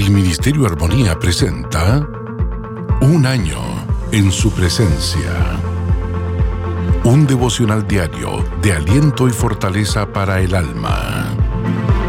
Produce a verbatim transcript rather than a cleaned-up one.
El Ministerio Armonía presenta Un año en su presencia. Un devocional diario de aliento y fortaleza para el alma.